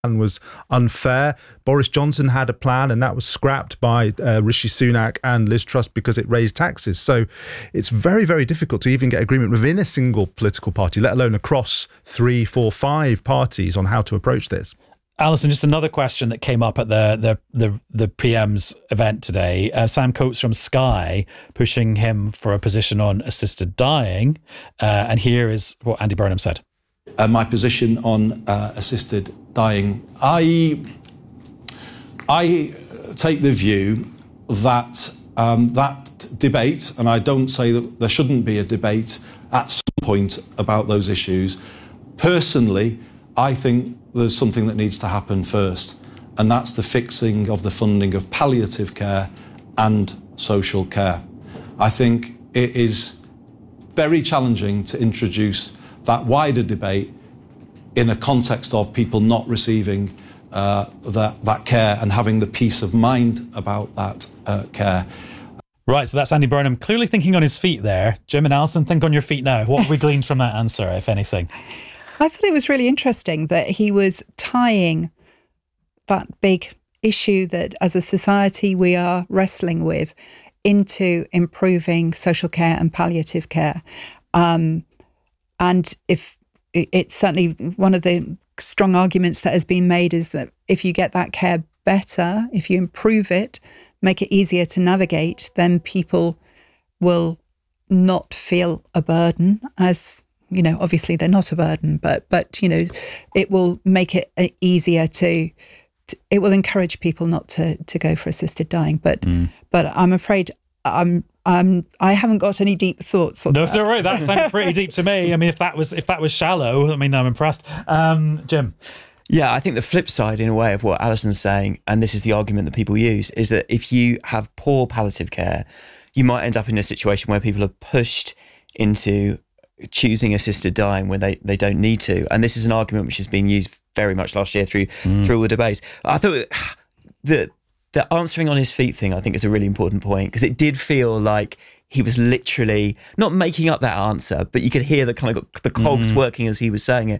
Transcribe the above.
and was unfair. Boris Johnson had a plan and that was scrapped by Rishi Sunak and Liz Truss because it raised taxes. So it's very, very difficult to even get agreement within a single political party, let alone across 3, 4, 5 parties on how to approach this. Alison, just another question that came up at the PM's event today. Sam Coates from Sky pushing him for a position on assisted dying. And here is what Andy Burnham said. My position on assisted dying. I take the view that that debate, and I don't say that there shouldn't be a debate at some point about those issues. Personally, I think there's something that needs to happen first, and that's the fixing of the funding of palliative care and social care. I think it is very challenging to introduce that wider debate in a context of people not receiving that care and having the peace of mind about that care. Right, so that's Andy Burnham clearly thinking on his feet there. Jim and Alison, think on your feet now. What have we gleaned from that answer, if anything? I thought it was really interesting that he was tying that big issue that as a society we are wrestling with into improving social care and palliative care. And if it's certainly one of the strong arguments that has been made is that if you get that care better, if you improve it, make it easier to navigate, then people will not feel a burden as, you know, obviously they're not a burden, but you know, it will make it easier it will encourage people not to go for assisted dying. But I'm afraid I haven't got any deep thoughts on that. No, it's all right. That sounded pretty deep to me. I mean, if that was shallow, I mean, I'm impressed. Jim? Yeah, I think the flip side, in a way, of what Alison's saying, and this is the argument that people use, is that if you have poor palliative care, you might end up in a situation where people are pushed into choosing assisted dying when they don't need to. And this is an argument which has been used very much last year through all the debates. I thought that the answering on his feet thing, I think, is a really important point, because it did feel like he was literally not making up that answer, but you could hear the kind of the cogs working as he was saying it.